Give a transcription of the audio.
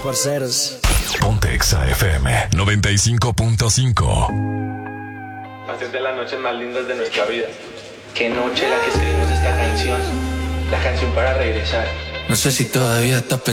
parceros. Ponte Exa FM 95.5. Va a ser de las noches más lindas de nuestra vida. Qué noche la que escribimos esta canción. La canción para regresar. No sé si todavía estás pensando